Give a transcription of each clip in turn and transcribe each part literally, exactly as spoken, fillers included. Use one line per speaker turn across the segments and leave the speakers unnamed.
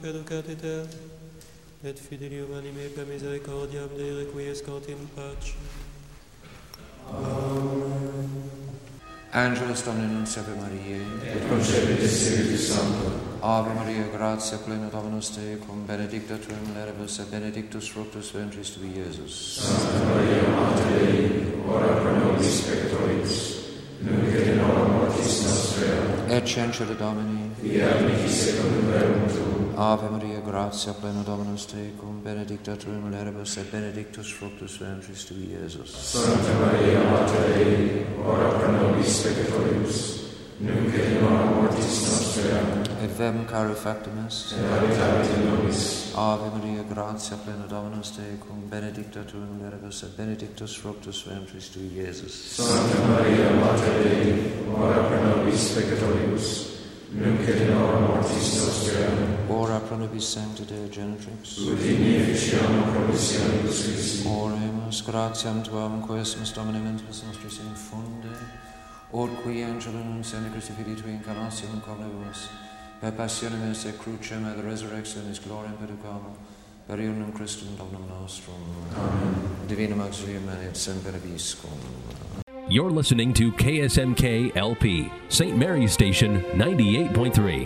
Educatiter, et fidelium anime per misericordiam Dei requiescat in pace.
Amen.
Angelus Domini Nunciae Mariae,
et concepit Spiritus Sancto.
Ave Maria, gratia plena Dominus tecum, benedicta tu in mulieribus, et benedictus fructus ventris tui, Iesus.
Santa Maria, Mater Dei, ora pro nobis peccatoribus, nunc et in hora mortis nostre.
Et censure Domini,
fiat mihi secundum verbum tuum.
Ave Maria, gratia plena Dominus tecum, benedicta tu in mulieribus, et benedictus fructus ventris tui, Iesus.
Santa Maria, Mater Dei, ora pro nobis peccatoribus, nunc et in hora mortis nostre.
Et verbum caro factum est,
et habitabit in nobis.
Ave Maria, gratia plena Dominus tecum, benedicta tu in mulieribus, et benedictus fructus ventris tui, Iesus.
Santa Maria, Mater Dei, ora pro nobis peccatoribus, nunc et in hora mortis nostre.
Ora pro nobis sancta Deo Genitrix,
ut in efficiamur promissionibus Christi.
Oremus, gratiam tuam, quesumus Domine mentibus nostris infunde, ut qui angelum nunciandi Christi Filii Tui incarnationem conebus, per passionem est et crucem et resurrectionis gloriam perducamur, per ionum Christum Dominum nostrum.
Amen.
Divinum auxilium et semper viscum.
You're listening to K S M K L P, Saint Mary's Station, ninety-eight point three.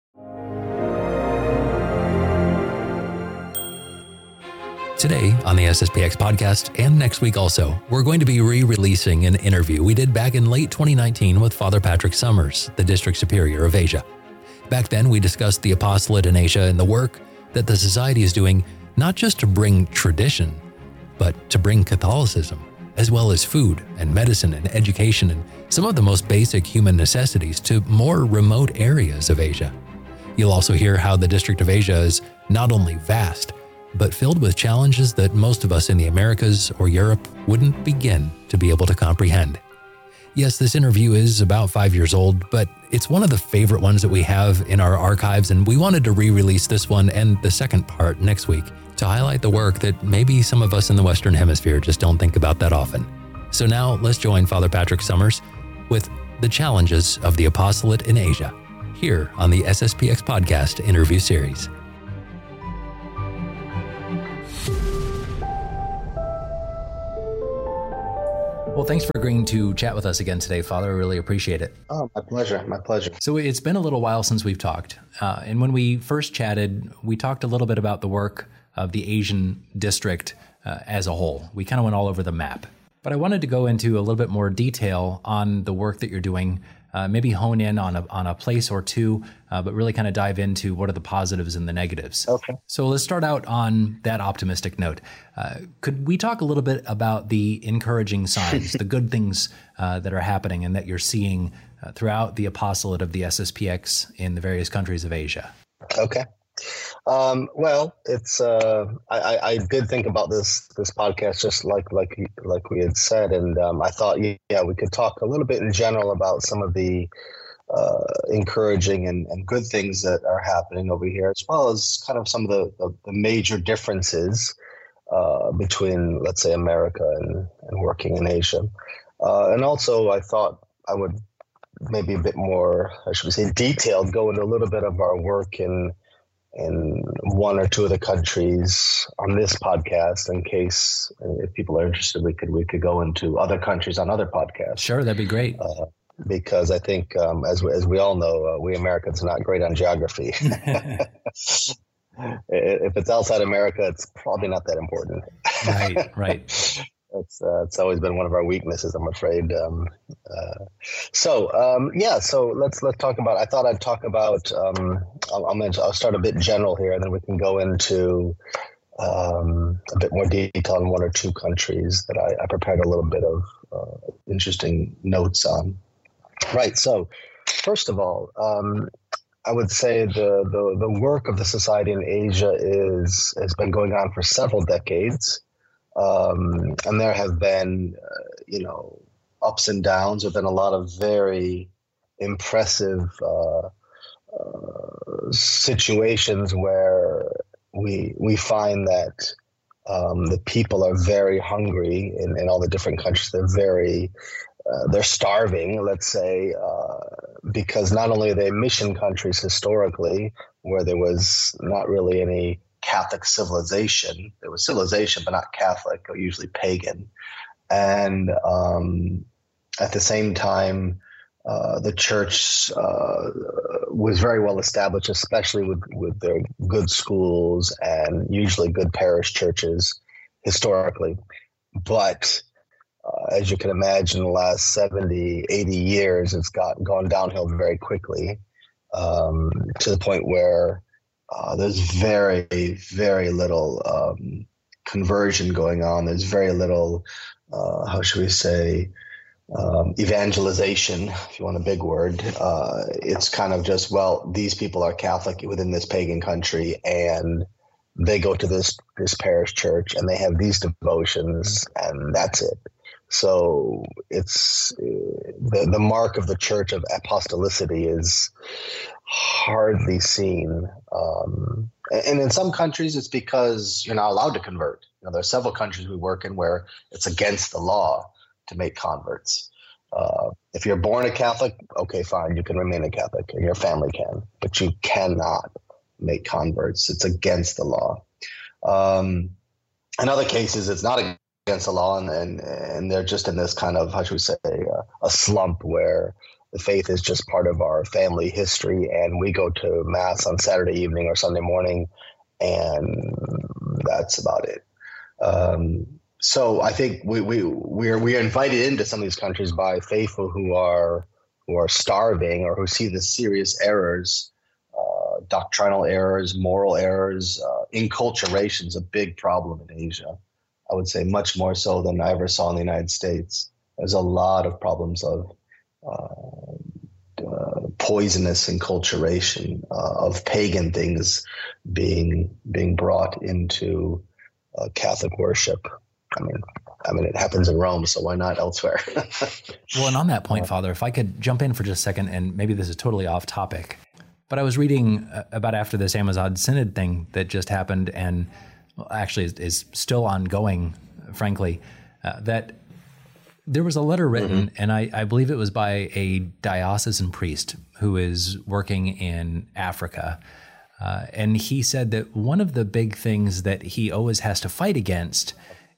Today on the S S P X podcast, and next week also, we're going to be re-releasing an interview we did back in late twenty nineteen with Father Patrick Summers, the District Superior of Asia. Back then, we discussed the apostolate in Asia and the work that the Society is doing, not just to bring tradition, but to bring Catholicism, as well as food and medicine and education and some of the most basic human necessities to more remote areas of Asia. You'll also hear how the District of Asia is not only vast, but filled with challenges that most of us in the Americas or Europe wouldn't begin to be able to comprehend. Yes, this interview is about five years old, but it's one of the favorite ones that we have in our archives, and we wanted to re-release this one and the second part next week to highlight the work that maybe some of us in the Western Hemisphere just don't think about that often. So now let's join Father Patrick Summers with the challenges of the apostolate in Asia, here on the S S P X Podcast interview series. Well, thanks for agreeing to chat with us again today, Father. I really appreciate it.
Oh, my pleasure. My pleasure.
So it's been a little while since we've talked. Uh, and when we first chatted, we talked a little bit about the work of the Asian district uh, as a whole. We kind of went all over the map. But I wanted to go into a little bit more detail on the work that you're doing, uh, maybe hone in on a, on a place or two, uh, but really kind of dive into what are the positives and the negatives.
Okay.
So let's start out on that optimistic note. Uh, could we talk a little bit about the encouraging signs, the good things uh, that are happening and that you're seeing uh, throughout the apostolate of the S S P X in the various countries of Asia?
Okay. Um, well, it's uh, I, I did think about this this podcast just like like like we had said, and um, I thought yeah we could talk a little bit in general about some of the uh, encouraging and, and good things that are happening over here, as well as kind of some of the, the, the major differences uh, between, let's say, America and, and working in Asia. Uh, and also, I thought I would maybe a bit more, I should say, detailed, go into a little bit of our work in in one or two of the countries on this podcast, in case if people are interested, we could we could go into other countries on other podcasts.
Sure, that'd be great.
Uh, because I think, um, as as we all know, uh, we Americans are not great on geography. If it's outside America, it's probably not that important.
Right, right.
It's uh, it's always been one of our weaknesses, I'm afraid. Um, uh, so um, yeah, so let's let's talk about. I thought I'd talk about. Um, I'll, I'll mention. I'll start a bit general here, and then we can go into um, a bit more detail on one or two countries that I, I prepared a little bit of uh, interesting notes on. Right. So first of all, um, I would say the, the the work of the Society in Asia is has been going on for several decades. Um, and there have been, uh, you know, ups and downs. There have been a lot of very impressive uh, uh, situations where we we find that um, the people are very hungry in, in all the different countries. They're very, uh, they're starving, let's say, uh, because not only are they mission countries historically, where there was not really any Catholic civilization. There was civilization, but not Catholic, or usually pagan. And um, at the same time, uh, the church uh, was very well established, especially with, with their good schools and usually good parish churches historically. But uh, as you can imagine, the last seventy, eighty years, it's got gone downhill very quickly, um, to the point where uh, there's very, very little um, conversion going on. There's very little, uh, how should we say, um, evangelization, if you want a big word. Uh, it's kind of just, well, these people are Catholic within this pagan country, and they go to this this parish church and they have these devotions, and that's it. So it's the the mark of the Church of apostolicity is hardly seen. Um, and in some countries, it's because you're not allowed to convert. You know, there are several countries we work in where it's against the law to make converts. Uh, if you're born a Catholic, okay, fine, you can remain a Catholic, and your family can, but you cannot make converts. It's against the law. Um, in other cases, it's not against the law, and, and, and they're just in this kind of, how should we say, uh, a slump where the faith is just part of our family history, and we go to Mass on Saturday evening or Sunday morning, and that's about it. Um, so I think we we we are we are invited into some of these countries by faithful who are who are starving or who see the serious errors, uh, doctrinal errors, moral errors. Uh, enculturation is a big problem in Asia. I would say much more so than I ever saw in the United States. There's a lot of problems of uh, uh, poisonous enculturation uh, of pagan things being being brought into uh, Catholic worship. I mean, I mean, it happens in Rome, so why not elsewhere?
Well, and on that point, Father, if I could jump in for just a second, and maybe this is totally off topic, but I was reading about after this Amazon Synod thing that just happened, and actually is, is still ongoing, frankly, uh, that there was a letter written, mm-hmm. and I, I believe it was by a diocesan priest who is working in Africa. Uh, and he said that one of the big things that he always has to fight against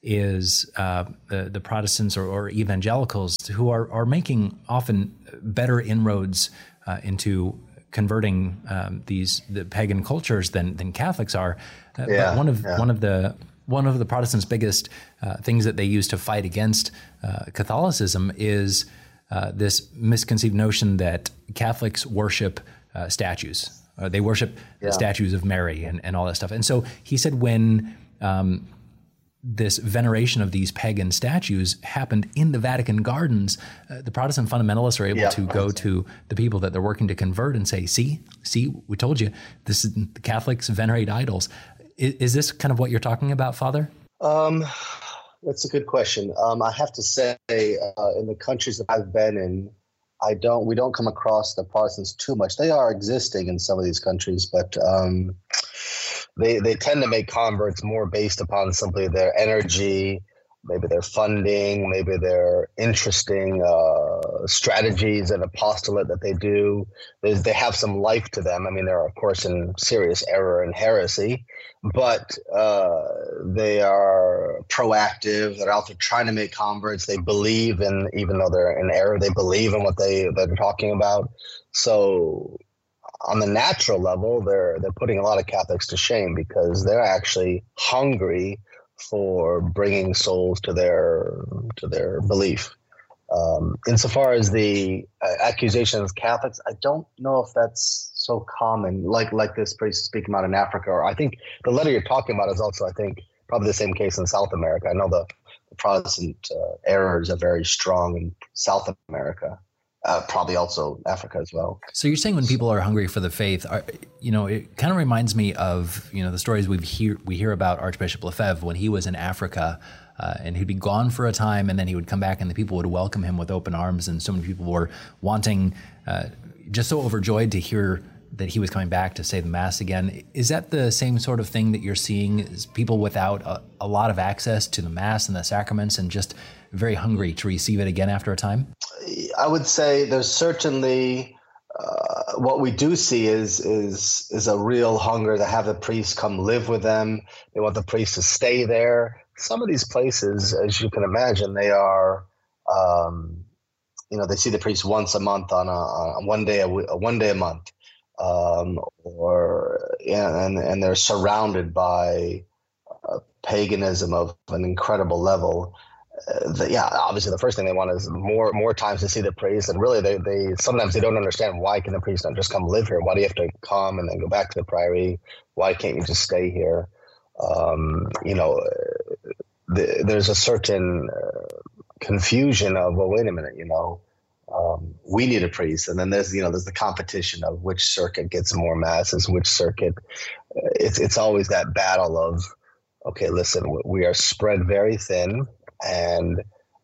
is uh, the, the Protestants or, or evangelicals who are, are making often better inroads uh, into converting um, these the pagan cultures than than Catholics are. Uh,
yeah,
but one of
yeah.
one of the one of the Protestants' biggest uh, things that they use to fight against uh, Catholicism is uh, this misconceived notion that Catholics worship uh, statues. Uh, they worship yeah. the statues of Mary and, and all that stuff. And so he said when um, this veneration of these pagan statues happened in the Vatican gardens, uh, the Protestant fundamentalists are able yeah, to go to the people that they're working to convert and say, see, see, we told you, this is the Catholics venerate idols. Is, is this kind of what you're talking about, Father?
Um, that's a good question. Um, I have to say, uh, in the countries that I've been in, I don't, we don't come across the Protestants too much. They are existing in some of these countries, but um, They they tend to make converts more based upon simply their energy, maybe their funding, maybe their interesting uh, strategies and apostolate that they do. There's, they have some life to them. I mean, they're, of course, in serious error and heresy, but uh, they are proactive. They're out there trying to make converts. They believe in, even though they're in error, they believe in what they, they're talking about. So on the natural level, they're they're putting a lot of Catholics to shame because they're actually hungry for bringing souls to their to their belief. Um, insofar as the uh, accusations of Catholics, I don't know if that's so common, like like this priest speaking about in Africa. Or I think the letter you're talking about is also, I think, probably the same case in South America. I know the, the Protestant uh, errors are very strong in South America. Uh, probably also Africa as well.
So you're saying when people are hungry for the faith, are, you know, it kind of reminds me of, you know, the stories we hear we hear about Archbishop Lefebvre when he was in Africa, uh, and he'd be gone for a time, and then he would come back, and the people would welcome him with open arms, and so many people were wanting, uh, just so overjoyed to hear that he was coming back to say the Mass again. Is that the same sort of thing that you're seeing? Is people without a, a lot of access to the Mass and the sacraments and just very hungry to receive it again after a time?
I would say there's certainly uh, what we do see is is is a real hunger to have the priest come live with them. They want the priest to stay there. Some of these places, as you can imagine, they are, um, you know, they see the priest once a month on a, on one day a, a one day a month, um, or yeah, and and they're surrounded by uh, paganism of an incredible level. Uh, the, yeah, obviously the first thing they want is more more times to see the priest, and really they they sometimes they don't understand, why can the priest not just come live here? Why do you have to come and then go back to the priory? Why can't you just stay here? Um, you know, the, there's a certain uh, confusion of, well, wait a minute, you know, um, we need a priest, and then there's you know there's the competition of which circuit gets more masses, which circuit. Uh, it's it's always that battle of, okay, listen, we are spread very thin. And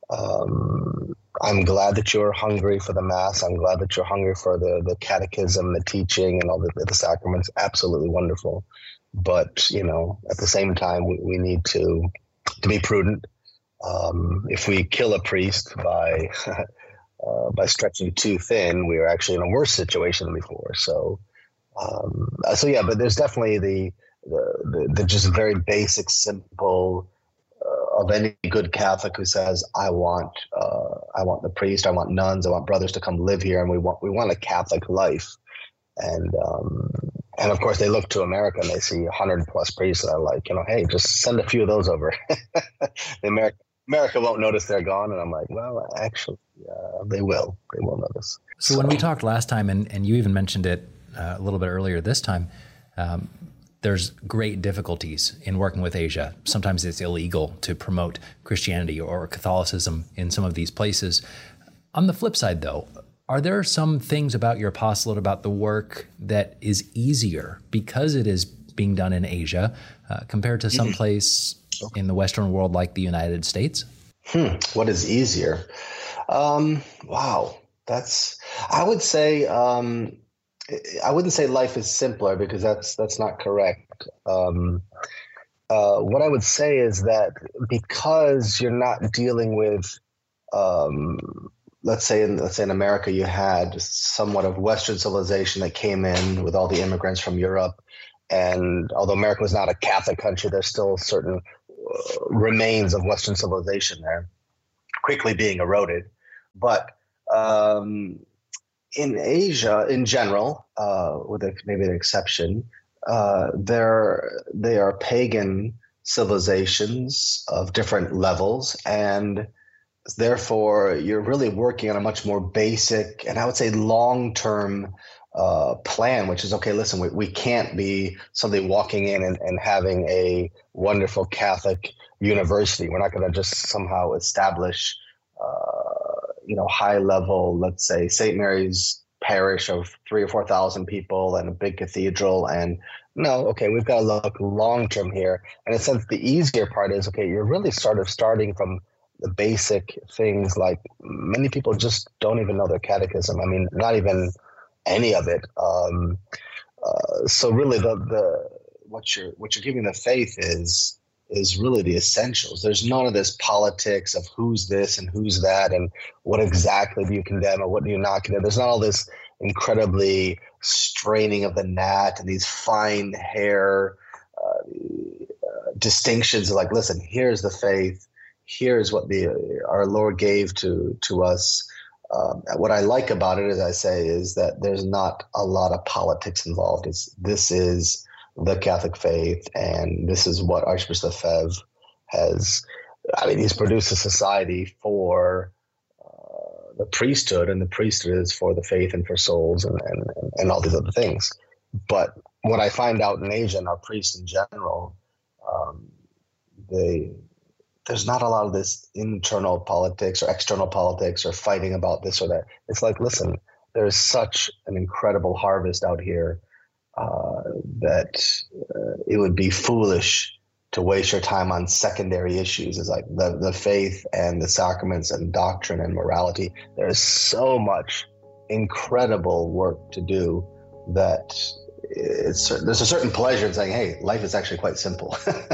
um, I'm glad that you're hungry for the Mass. I'm glad that you're hungry for the, the catechism, the teaching, and all the, the sacraments. Absolutely wonderful. But, you know, at the same time, we, we need to to be prudent. Um, if we kill a priest by uh, by stretching too thin, we are actually in a worse situation than before. So, um, so yeah, but there's definitely the the, the, the just very basic, simple of any good Catholic who says, I want, uh, I want the priest, I want nuns, I want brothers to come live here, and we want, we want a Catholic life. And, um, and of course they look to America and they see a hundred plus priests that are like, you know, hey, just send a few of those over. America, America won't notice they're gone. And I'm like, well, actually, uh, they will, they will notice.
So, so when we talked last time, and, and you even mentioned it uh, a little bit earlier this time, um, there's great difficulties in working with Asia. Sometimes it's illegal to promote Christianity or Catholicism in some of these places. On the flip side, though, are there some things about your apostolate, about the work, that is easier because it is being done in Asia uh, compared to some place in the Western world like the United States?
Hmm. What is easier? Um, wow. That's, I would say, um, I wouldn't say life is simpler, because that's that's not correct. Um, uh, what I would say is that because you're not dealing with, um, let's say in let's say in America, you had somewhat of Western civilization that came in with all the immigrants from Europe, and although America was not a Catholic country, there's still certain uh, remains of Western civilization there, quickly being eroded. But um, in Asia, in general, uh, with a, maybe an exception, uh, they're, they are pagan civilizations of different levels, and therefore you're really working on a much more basic and I would say long-term uh, plan, which is, okay, listen, we, we can't be somebody walking in and, and having a wonderful Catholic university. We're not going to just somehow establish uh, you know, high level, let's say Saint Mary's parish of three or four thousand people and a big cathedral. And no, okay, we've got to look long term here. And in a sense, the easier part is, okay, you're really sort of starting from the basic things. Like many people just don't even know their catechism. I mean, not even any of it. Um, uh, so really, the the what you're what you're giving the faith is. is really the essentials. There's none of this politics of who's this and who's that and what exactly do you condemn or what do you not condemn. There's not all this incredibly straining of the gnat and these fine hair uh, uh, distinctions of like, listen, here's the faith, here's what the our Lord gave to to us. Um, what I like about it, as I say, is that there's not a lot of politics involved. It's this is the Catholic faith, and this is what Archbishop Lefebvre has. I mean, he's produced a society for uh, the priesthood, and the priesthood is for the faith and for souls and, and, and all these other things. But what I find out in Asia and our priests in general, um, they there's not a lot of this internal politics or external politics or fighting about this or that. It's like, listen, there's such an incredible harvest out here. Uh, that uh, it would be foolish to waste your time on secondary issues. It's like the, the faith and the sacraments and doctrine and morality. There's so much incredible work to do that it's, there's a certain pleasure in saying, hey, life is actually quite simple.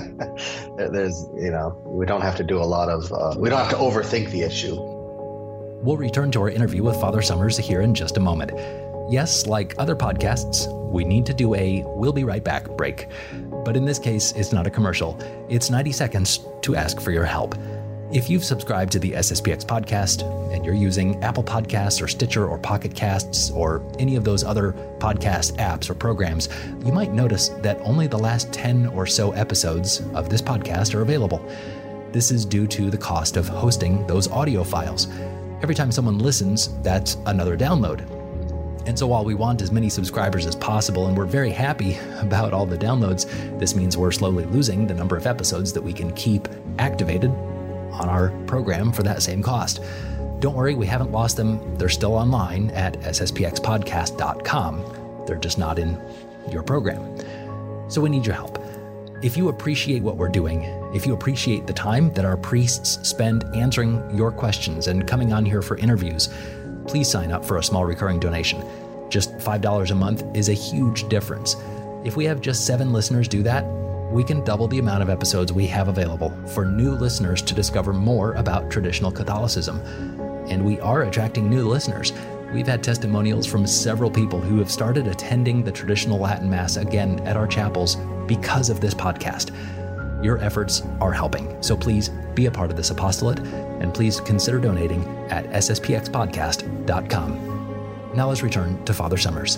There's, you know, we don't have to do a lot of, uh, we don't have to overthink the issue.
We'll return to our interview with Father Summers here in just a moment. Yes, like other podcasts, we need to do a "we'll be right back" break. But in this case, it's not a commercial. It's ninety seconds to ask for your help. If you've subscribed to the S S P X podcast and you're using Apple Podcasts or Stitcher or Pocket Casts or any of those other podcast apps or programs, you might notice that only the last ten or so episodes of this podcast are available. This is due to the cost of hosting those audio files. Every time someone listens, that's another download. And so while we want as many subscribers as possible, and we're very happy about all the downloads, this means we're slowly losing the number of episodes that we can keep activated on our program for that same cost. Don't worry, we haven't lost them. They're still online at s s p x podcast dot com. They're just not in your program. So we need your help. If you appreciate what we're doing, if you appreciate the time that our priests spend answering your questions and coming on here for interviews, please sign up for a small recurring donation. Just five dollars a month is a huge difference. If we have just seven listeners do that, we can double the amount of episodes we have available for new listeners to discover more about traditional Catholicism. And we are attracting new listeners. We've had testimonials from several people who have started attending the traditional Latin Mass again at our chapels because of this podcast. Your efforts are helping, so please be a part of this apostolate, and please consider donating at s s p x podcast dot com. Now let's return to Father Summers.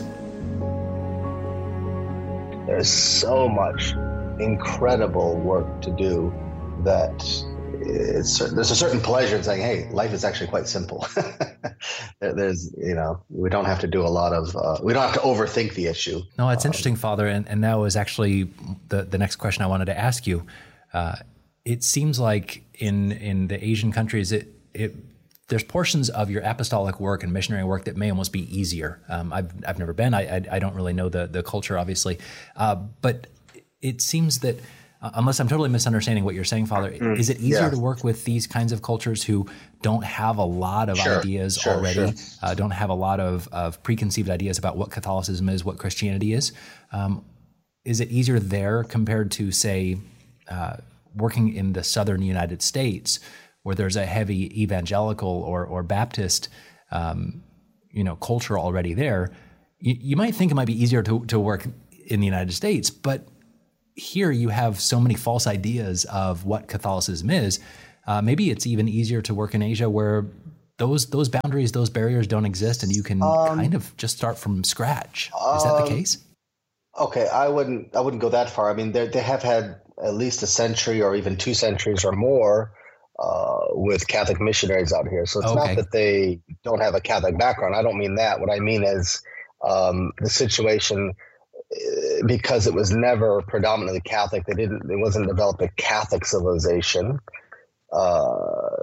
There's so much incredible work to do that it's, there's a certain pleasure in saying, hey, life is actually quite simple. There's, you know, we don't have to do a lot of, uh, we don't have to overthink the issue.
No, it's
um,
interesting, Father. And, and that was actually the, the next question I wanted to ask you. Uh, it seems like in, in the Asian countries, it, it, there's portions of your apostolic work and missionary work that may almost be easier. Um, I've, I've never been, I, I, I don't really know the, the culture, obviously. Uh, but it seems that, uh, unless I'm totally misunderstanding what you're saying, Father, mm, is it easier yeah. to work with these kinds of cultures who don't have a lot of
sure,
ideas
sure,
already,
sure.
Uh, don't have a lot of, of preconceived ideas about what Catholicism is, what Christianity is? Um, is it easier there compared to, say, uh, working in the southern United States, where there's a heavy evangelical or, or Baptist, um, you know, culture already there? You, you might think it might be easier to, to work in the United States, but here you have so many false ideas of what Catholicism is. Uh, maybe it's even easier to work in Asia, where those those boundaries, those barriers don't exist, and you can um, kind of just start from scratch. Is that the case?
Okay, I wouldn't I wouldn't go that far. I mean, they they have had at least a century or even two centuries or more uh, with Catholic missionaries out here. So it's okay. Not that they don't have a Catholic background. I don't mean that. What I mean is um, the situation, because it was never predominantly Catholic, they didn't. It wasn't developed a Catholic civilization. Uh,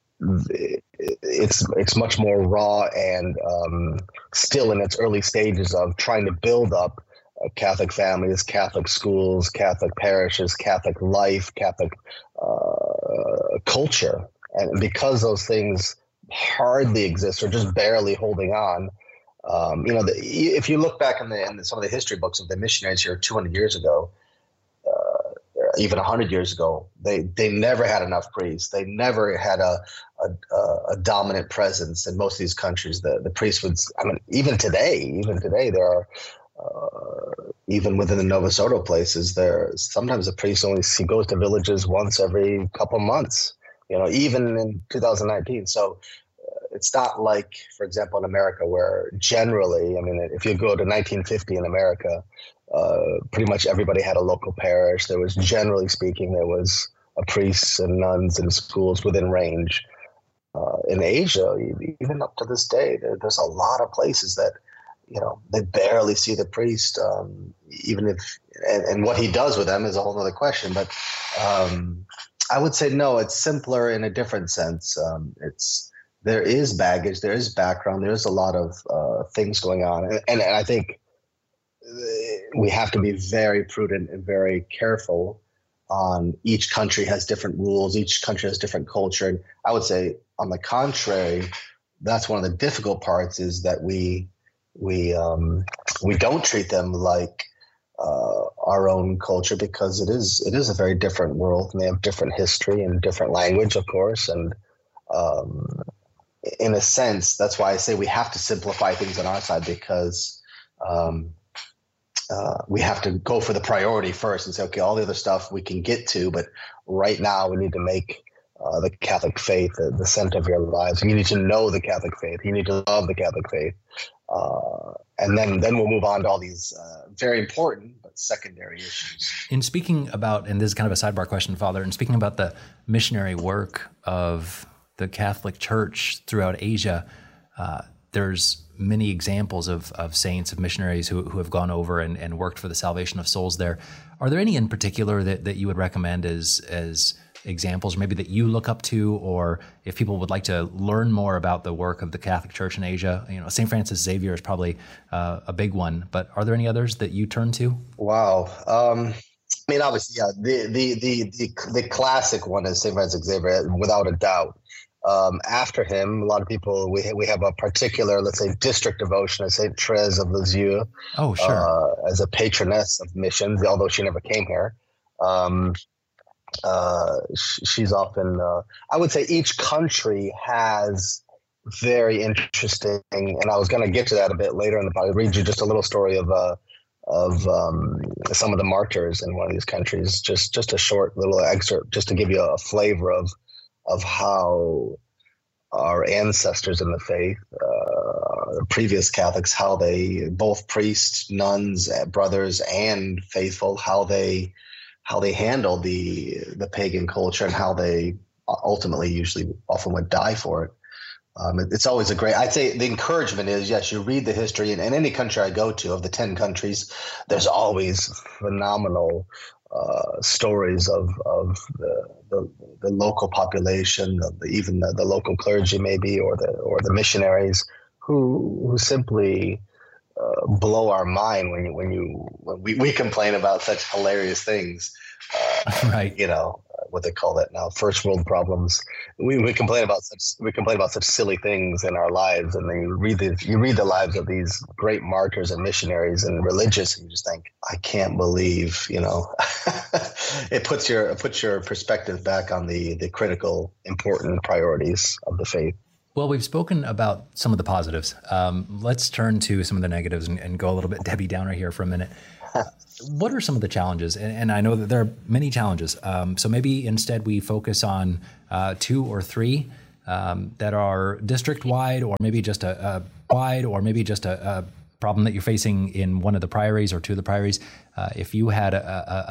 it's it's much more raw and um, still in its early stages of trying to build up uh, Catholic families, Catholic schools, Catholic parishes, Catholic life, Catholic uh, culture, and because those things hardly exist or just barely holding on. Um, you know, the, if you look back in, the, in some of the history books of the missionaries here two hundred years ago, uh, even one hundred years ago, they, they never had enough priests. They never had a, a, a dominant presence in most of these countries. The, the priests would, I mean, even today, even today, there are, uh, even within the Novus Ordo places, there sometimes a priest only he goes to villages once every couple months, you know, even in two thousand nineteen. So, it's not like, for example, in America, where generally, I mean, if you go to nineteen fifty in America, uh, pretty much everybody had a local parish. There was, generally speaking, there was a priests and nuns in schools within range. Uh, in Asia, even up to this day, there, there's a lot of places that, you know, they barely see the priest, um, even if, and, and what he does with them is a whole other question. But um, I would say, no, it's simpler in a different sense. Um, it's, There is baggage, there is background, there's a lot of uh, things going on. And, and, and I think we have to be very prudent and very careful on each country has different rules, each country has different culture. And I would say, on the contrary, that's one of the difficult parts is that we we um, we don't treat them like uh, our own culture, because it is it is a very different world, and they have different history and different language, of course. And um, in a sense, that's why I say we have to simplify things on our side, because um, uh, we have to go for the priority first and say, okay, all the other stuff we can get to, but right now we need to make uh, the Catholic faith the, the center of your lives. You need to know the Catholic faith. You need to love the Catholic faith. Uh, and then, then we'll move on to all these uh, very important but secondary issues.
In speaking about, and this is kind of a sidebar question, Father, in speaking about the missionary work of the Catholic Church throughout Asia, uh, there's many examples of, of saints, of missionaries who, who have gone over and, and worked for the salvation of souls there. Are there any in particular that, that you would recommend as as examples, or maybe that you look up to, or if people would like to learn more about the work of the Catholic Church in Asia? You know, Saint Francis Xavier is probably uh, a big one, but are there any others that you turn to?
Wow. Um, I mean, obviously, yeah, the, the, the, the, the classic one is Saint Francis Xavier, without a doubt. Um, after him, a lot of people, we, we have a particular, let's say, district devotion of Saint Therese of Lisieux.
Oh, sure.
Uh, as a patroness of missions, although she never came here. Um, uh, sh- she's often, uh, I would say each country has very interesting, and I was going to get to that a bit later in the podcast. I'll read you just a little story of, uh, of um, some of the martyrs in one of these countries, just, just a short little excerpt, just to give you a flavor of, of how our ancestors in the faith, uh, previous Catholics, how they, both priests, nuns, brothers, and faithful, how they, how they handled the the pagan culture and how they ultimately, usually, often would die for it. Um, it it's always a great. I'd say the encouragement is, yes, you read the history, and in any country I go to, of the ten countries, there's always phenomenal Uh, stories of of the, the, the local population, of the, even the, the local clergy, maybe, or the or the missionaries who who simply uh, blow our mind when you when you when we, we complain about such hilarious things. Uh,
right.
You know what they call that now, first world problems. We we complain about such we complain about such silly things in our lives, and then you read the you read the lives of these great martyrs and missionaries and religious, and you just think, I can't believe, you know. It puts your it puts your perspective back on the the critical, important priorities of the faith.
Well, we've spoken about some of the positives. Um, let's turn to some of the negatives and, and go a little bit Debbie Downer here for a minute. What are some of the challenges? And, and I know that there are many challenges. Um, so maybe instead we focus on uh, two or three um, that are district-wide, or maybe just a, a wide, or maybe just a, a problem that you're facing in one of the priories or two of the priories. Uh, if you had a, a,